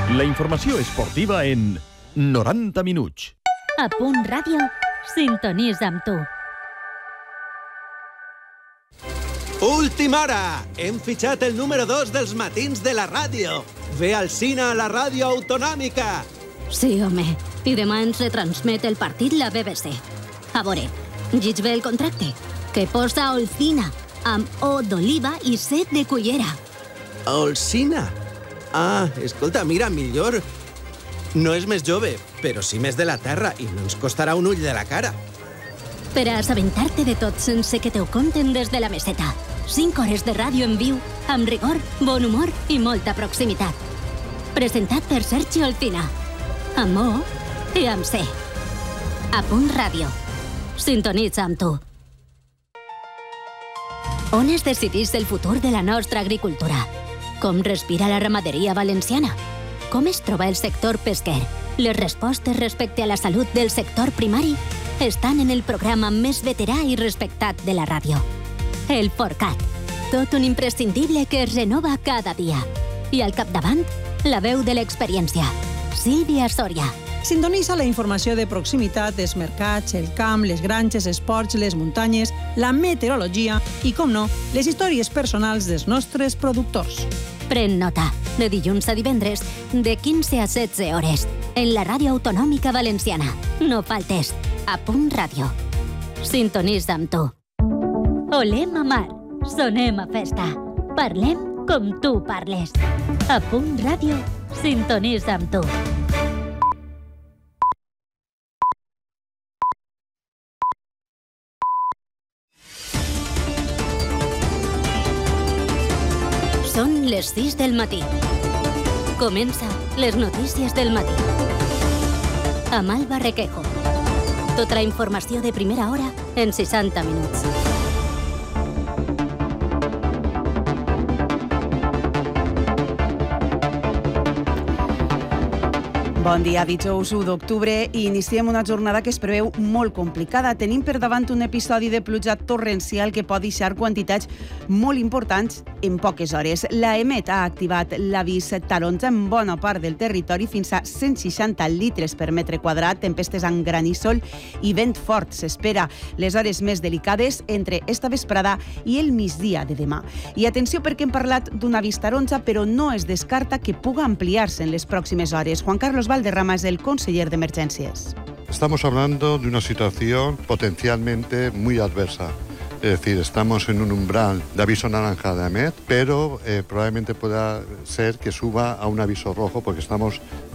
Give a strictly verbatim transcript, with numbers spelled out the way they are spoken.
La informació esportiva en noranta minuts. A Punt Ràdio, sintonitza amb tu. Última hora! Hem fitxat el número dos dels matins de la ràdio. Ve al cine a la ràdio autonòmica. Sí, home. I demà ens retransmet el partit la B B C. A veure, lleig bé el contracte, que posa Olcina, amb O d'oliva i set de cullera. Olcina? Ah, escolta, mira, millor. No és més jove, però sí més de la terra i no ens costarà un ull de la cara. Per a assabentar-te de tot sense que t'ho conten des de la meseta. Cinc hores de ràdio en viu, amb rigor, bon humor i molta proximitat. Presentat per Sergi Olcina. Amb O i amb C. A Punt Ràdio. Sintonitza amb tu. On es decidís el futur de la nostra agricultura? Com respira la ramaderia valenciana? Com es troba el sector pesquer? Les respostes respecte a la salut del sector primari estan en el programa més veterà i respectat de la ràdio. El Forcat. Tot un imprescindible que es renova cada dia. I al capdavant, la veu de l'experiència. Sílvia Soria. Sintonitza la informació de proximitat dels mercats, el camp, les granges, esports, les muntanyes, la meteorologia i, com no, les històries personals dels nostres productors. Pren nota. De dilluns a divendres, de quinze a setze hores, en la ràdio autonòmica valenciana. No faltes. A Punt Ràdio. Sintonitza amb tu. Olem a mar. Sonem a festa. Parlem com tu parles. A Punt Ràdio. Sintonitza amb tu. Són les sis del matí. Comença les notícies del matí. Amb Alba Requejo. Tota la informació de primera hora en seixanta minuts. Bon dia, dijous u d'octubre, i iniciem una jornada que es preveu molt complicada. Tenim per davant un episodi de pluja torrencial que pot deixar quantitats molt importants en poques hores. La EMET ha activat l'avís taronja en bona part del territori, fins a cent seixanta litres per metre quadrat, tempestes amb graníssol i vent fort. S'espera les hores més delicades entre esta vesprada i el migdia de demà. I atenció, perquè hem parlat d'un avís taronja, però no es descarta que puga ampliar-se en les pròximes hores. Juan Carlos Valderrama es el conseller de Emergencias. Estamos hablando de una situación potencialmente muy adversa. Es decir, estamos en un umbral de aviso naranja de AMET, pero eh, probablemente pueda ser que suba a un aviso rojo porque estamos